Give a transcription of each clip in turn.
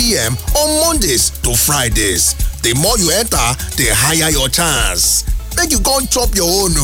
p.m. on Mondays to Fridays. The more you enter, the higher your chance. Make you go chop your own.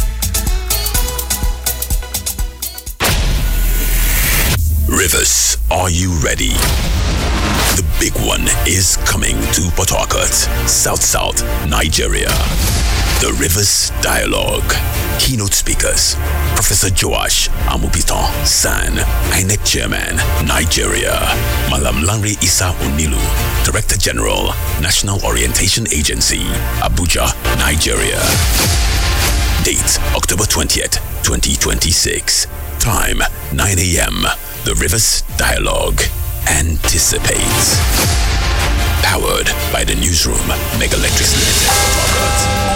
Rivers, are you ready? The big one is coming to Port Harcourt, South, Nigeria. The Rivers Dialogue. Keynote speakers, Professor Joash Amupitan San, INEC Chairman, Nigeria. Malam Lanre Isa Onilu, Director General, National Orientation Agency, Abuja, Nigeria. Date, October 20th, 2026. Time, 9 a.m. The Rivers Dialogue. Anticipate. Powered by the newsroom, Mega Electrics Limited.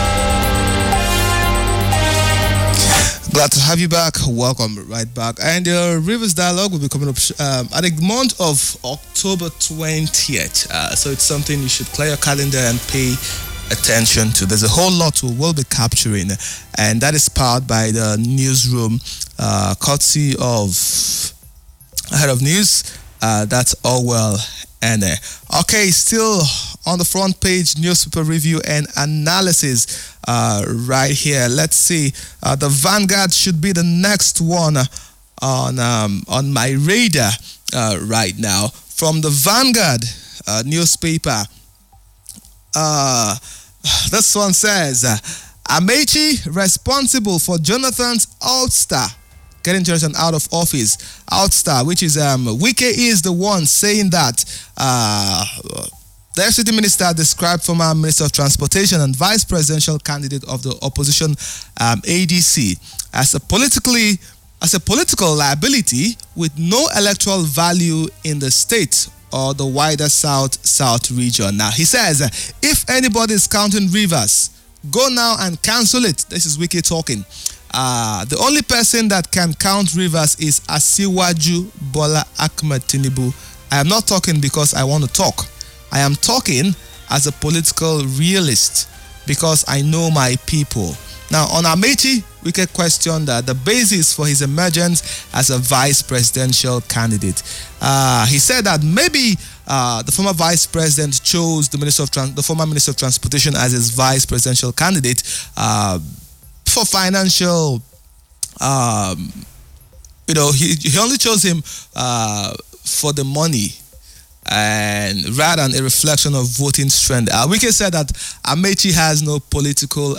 Glad to have you back. Welcome right back. And the Rivers Dialogue will be coming up at the month of October 20th. So it's something you should clear your calendar and pay attention to. There's a whole lot we will be capturing, and that is powered by the newsroom, courtesy of Head of News. That's Orwell and okay, still on the front page, newspaper review and analysis right here. Let's see. The Vanguard should be the next one on my radar right now. From the Vanguard newspaper, this one says, Amaechi responsible for Jonathan's ouster getting Jonathan out of office. Outstar, which is Wike is the one saying that the FCT minister described former Minister of Transportation and Vice Presidential candidate of the opposition ADC as a political liability with no electoral value in the state or the wider South region. Now he says, if anybody is counting Rivers, go now and cancel it. This is Wike talking. The only person that can count Rivers is Asiwaju Bola Ahmed Tinubu. I am not talking because I want to talk. I am talking as a political realist because I know my people. Now, on Amaechi, we can question the basis for his emergence as a vice presidential candidate. He said that maybe the former vice president chose the former Minister of Transportation as his vice presidential candidate for financial, he only chose him for the money and rather than a reflection of voting strength. Wike said that Amaechi has no political,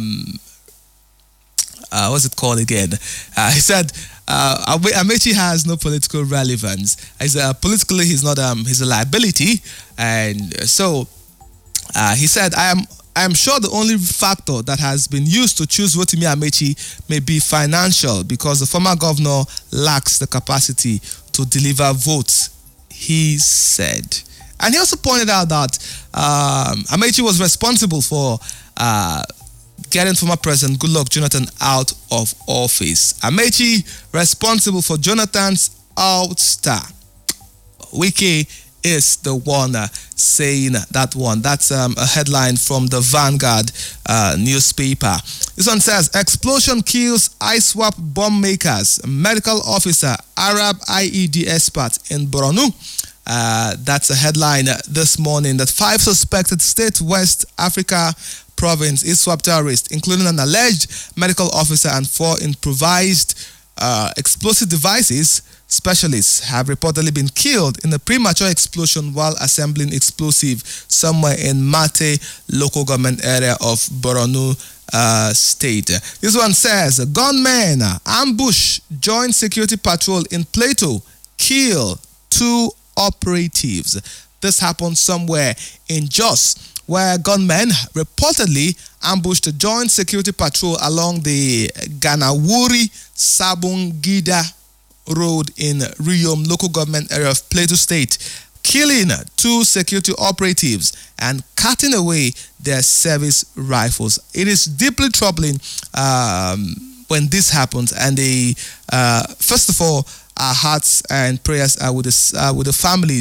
what's it called again? He said Amaechi has no political relevance. Politically, he's not, he's a liability. And so he said, I am sure the only factor that has been used to choose Rotimi Amaechi may be financial because the former governor lacks the capacity to deliver votes, he said. And he also pointed out that Amaechi was responsible for getting former President Goodluck Jonathan out of office. Amaechi responsible for Jonathan's ouster. Wike is the one saying that one. That's a headline from the Vanguard newspaper. This one says, explosion kills ISWAP bomb makers, medical officer, Arab IED expert in Borno. That's a headline this morning that 5 suspected State West Africa province ISWAP terrorists, including an alleged medical officer and 4 improvised explosive devices specialists, have reportedly been killed in a premature explosion while assembling explosive somewhere in Mate local government area of Borno state. This one says, gunmen ambush joint security patrol in Plateau, kill 2 operatives. This happened somewhere in Jos, where gunmen reportedly ambushed a joint security patrol along the Ganawuri Sabungida Road in Riyom local government area of Plateau State, killing 2 security operatives and cutting away their service rifles. It is deeply troubling when this happens, and first of all, our hearts and prayers are with the families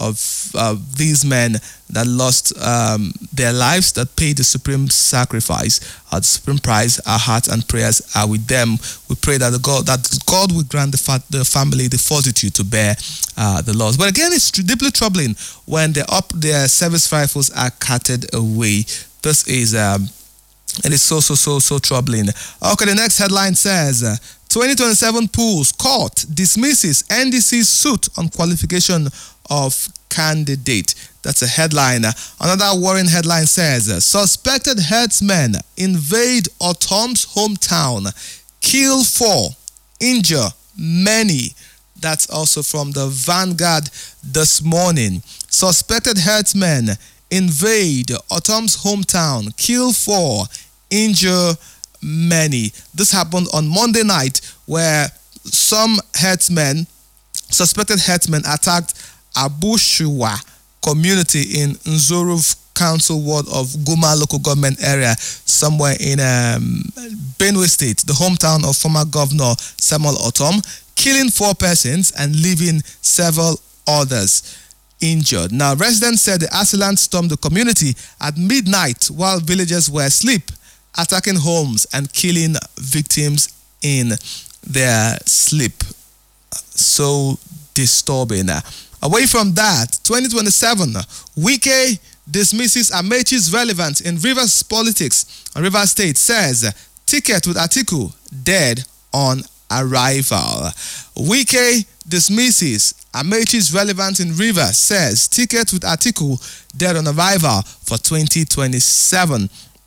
of these men that lost their lives, that paid the supreme sacrifice, the supreme price. Our hearts and prayers are with them. We pray that God will grant the family the fortitude to bear the loss. But again, it's deeply troubling when their service rifles are carted away. This is it is so troubling. Okay, the next headline says 2027 polls court dismisses NDC's suit on qualification of candidate. That's a headline. Another worrying headline says suspected herdsmen invade Otom's hometown, kill 4, injure many. That's also from the Vanguard this morning. Suspected herdsmen invade Otom's hometown, kill 4, injure many. This happened on Monday night, where some suspected herdsmen attacked Abushuwa community in Nzoruv Council Ward of Guma local government area, somewhere in Benue State, the hometown of former Governor Samuel Otom, killing 4 persons and leaving several others injured. Now, residents said the assailants stormed the community at midnight while villagers were asleep, attacking homes and killing victims in their sleep. So disturbing. Away from that, 2027, Wike dismisses Amechi's relevance in Rivers politics. Rivers State says ticket with Atiku dead on arrival. Wike dismisses Amechi's relevance in Rivers, says ticket with Atiku dead on arrival for 2027.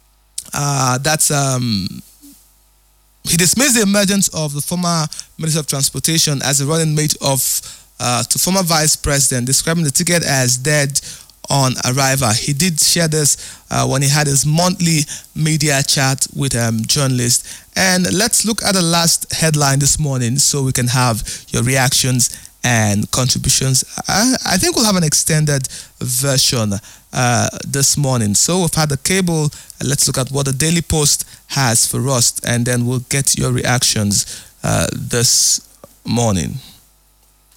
He dismissed the emergence of the former Minister of Transportation as a running mate to former Vice President, describing the ticket as dead on arrival. He did share this when he had his monthly media chat with journalists. And let's look at the last headline this morning so we can have your reactions and contributions. I think we'll have an extended version this morning. So we've had the cable. Let's look at what the Daily Post has for us, and then we'll get your reactions this morning.